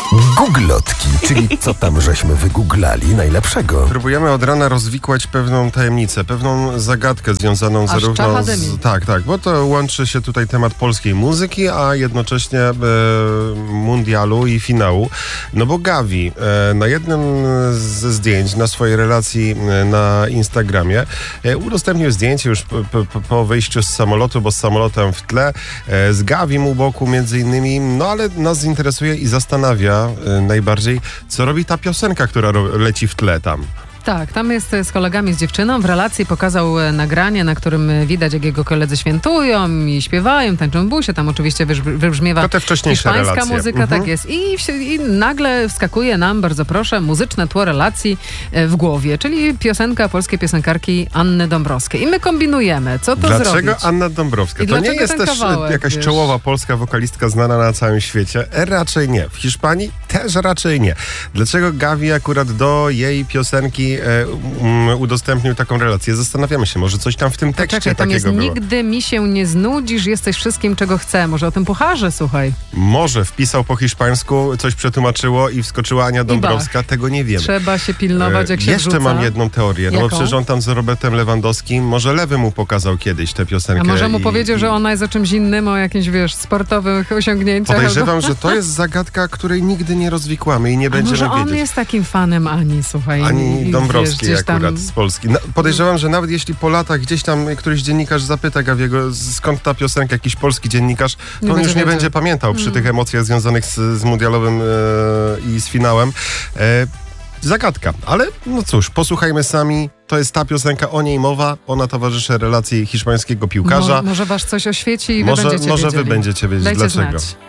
Googlotki, czyli co tam żeśmy wygooglali najlepszego. Próbujemy od rana rozwikłać pewną tajemnicę, pewną zagadkę związaną zarówno z... Tak, bo to łączy się tutaj temat polskiej muzyki, a jednocześnie mundialu i finału. No bo Gavi na jednym ze zdjęć na swojej relacji na Instagramie udostępnił zdjęcie już po wyjściu z samolotu, bo z samolotem w tle, z Gavim u boku między innymi, no ale nas interesuje i zastanawia najbardziej, co robi ta piosenka, która leci w tle tam. Tak, tam jest z kolegami, z dziewczyną. W relacji pokazał nagranie, na którym widać, jak jego koledzy świętują i śpiewają, tańczą w busie. Tam oczywiście wybrzmiewa to te wcześniejsze hiszpańska relacje. muzyka, tak jest. I nagle wskakuje nam, bardzo proszę, muzyczne tło relacji w głowie, czyli piosenka polskiej piosenkarki Anny Dąbrowskiej. I my kombinujemy, co to zrobić. Dlaczego Anna Dąbrowska? To nie jest też jakaś czołowa polska wokalistka znana na całym świecie? Raczej nie. W Hiszpanii też raczej nie. Dlaczego Gavi akurat do jej piosenki udostępnił taką relację? Zastanawiamy się, może coś tam w tym tekście tam takiego jest było. Nigdy mi się nie znudzisz, jesteś wszystkim, czego chcę. Może o tym pucharze, słuchaj. Może wpisał po hiszpańsku, coś przetłumaczyło i wskoczyła Ania Dąbrowska. Tego nie wiemy. Trzeba się pilnować, jak się Jeszcze wrzuca. mam jedną teorię. No bo przecież on tam z Robertem Lewandowskim, może Lewy mu pokazał kiedyś tę piosenkę. A może mu powiedział, że ona jest o czymś innym, o jakimś, sportowych osiągnięciach. Podejrzewam, że to jest zagadka, której nigdy nie rozwikłamy i nie będziemy wiedzieć. wiedzieć. Może on jest takim fanem Ani, słuchaj. Ani Dąbrowskiej akurat tam... z Polski. No, podejrzewam, że nawet jeśli po latach gdzieś tam któryś dziennikarz zapyta Gaviego, skąd ta piosenka, jakiś polski dziennikarz, to on już nie będzie pamiętał przy tych emocjach związanych z mundialowym i z finałem. Zagadka, ale no cóż, posłuchajmy sami. To jest ta piosenka, o niej mowa. Ona towarzyszy relacji hiszpańskiego piłkarza. Może was coś oświeci i może wy będziecie wiedzieć Dajcie dlaczego. Znać.